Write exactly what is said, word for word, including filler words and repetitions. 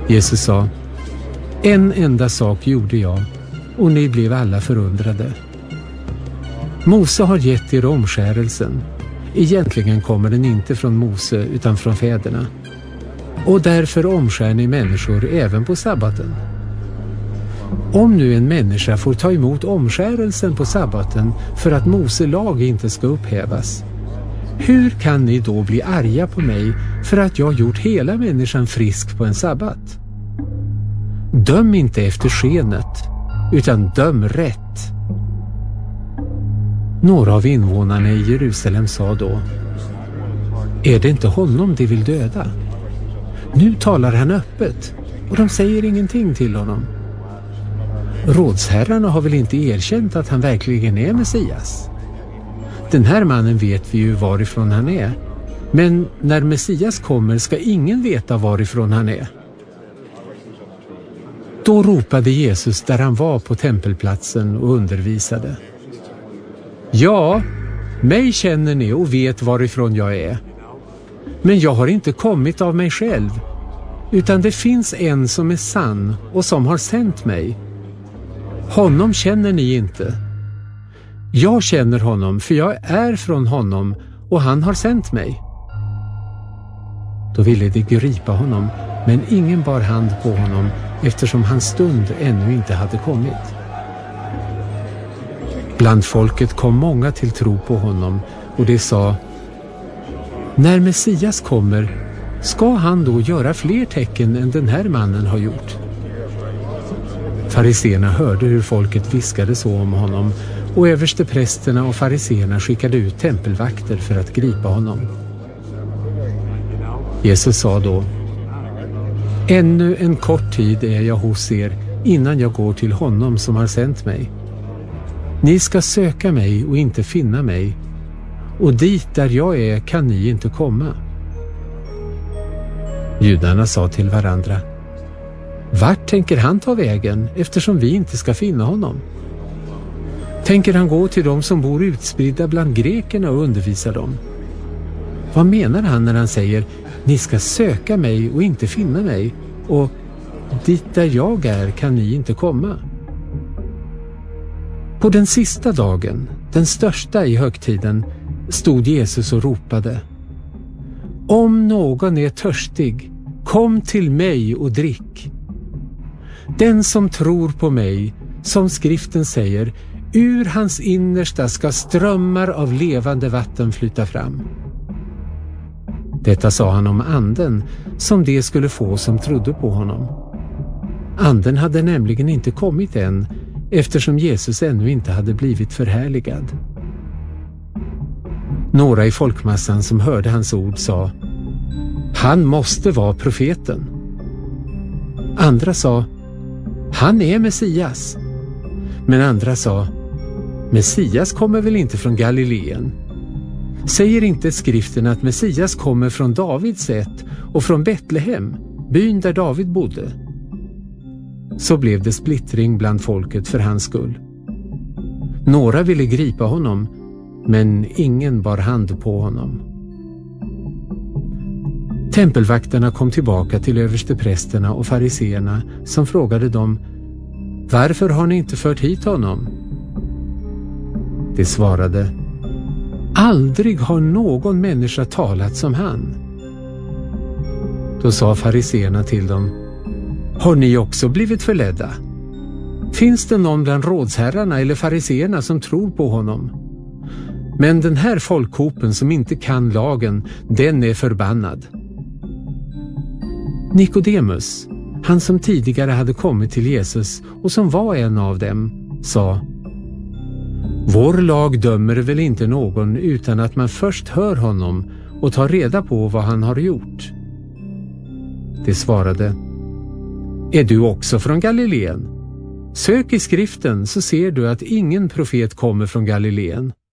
Jesus sa: En enda sak gjorde jag, och ni blev alla förundrade. Mose har gett er omskärelsen. Egentligen kommer den inte från Mose utan från fäderna. Och därför omskär ni människor även på sabbaten. Om nu en människa får ta emot omskärelsen på sabbaten för att Mose lag inte ska upphävas, hur kan ni då bli arga på mig för att jag gjort hela människan frisk på en sabbat? Döm inte efter skenet, utan döm rätt. Några av invånarna i Jerusalem sa då: Är det inte honom de vill döda? Nu talar han öppet, och de säger ingenting till honom. Rådsherrarna har väl inte erkänt att han verkligen är Messias? Den här mannen vet vi ju varifrån han är, men när Messias kommer ska ingen veta varifrån han är. Då ropade Jesus där han var på tempelplatsen och undervisade: Ja, mig känner ni och vet varifrån jag är. Men jag har inte kommit av mig själv, utan det finns en som är sann och som har sänt mig. Honom känner ni inte. Jag känner honom, för jag är från honom och han har sänt mig. Då ville de gripa honom, men ingen bar hand på honom eftersom hans stund ännu inte hade kommit. Bland folket kom många till tro på honom, och de sa: När Messias kommer, ska han då göra fler tecken än den här mannen har gjort? Fariseerna hörde hur folket viskade så om honom, och översteprästerna och fariseerna skickade ut tempelvakter för att gripa honom. Jesus sa då: Ännu en kort tid är jag hos er innan jag går till honom som har sänt mig. Ni ska söka mig och inte finna mig, och dit där jag är kan ni inte komma. Judarna sa till varandra: Vart tänker han ta vägen eftersom vi inte ska finna honom? Tänker han gå till dem som bor utspridda bland grekerna och undervisa dem? Vad menar han när han säger: Ni ska söka mig och inte finna mig, och dit där jag är kan ni inte komma? På den sista dagen, den största i högtiden, stod Jesus och ropade: Om någon är törstig, kom till mig och drick. Den som tror på mig, som skriften säger, ur hans innersta ska strömmar av levande vatten flyta fram. Detta sa han om anden som det skulle få som trodde på honom. Anden hade nämligen inte kommit än, eftersom Jesus ännu inte hade blivit förhärligad. Några i folkmassan som hörde hans ord sa: Han måste vara profeten. Andra sa: Han är Messias. Men andra sa: Messias kommer väl inte från Galileen? Säger inte skriften att Messias kommer från Davids ett och från Betlehem, byn där David bodde? Så blev det splittring bland folket för hans skull. Några ville gripa honom, men ingen bar hand på honom. Tempelvakterna kom tillbaka till översteprästerna och fariseerna som frågade dem: Varför har ni inte fört hit honom? De svarade: Aldrig har någon människa talat som han. Då sa fariseerna till dem: Har ni också blivit förledda? Finns det någon bland rådsherrarna eller fariseerna som tror på honom? Men den här folkhopen som inte kan lagen, den är förbannad. Nikodemus, han som tidigare hade kommit till Jesus och som var en av dem, sa: Vår lag dömer väl inte någon utan att man först hör honom och tar reda på vad han har gjort. De svarade: Är du också från Galileen? Sök i skriften så ser du att ingen profet kommer från Galileen.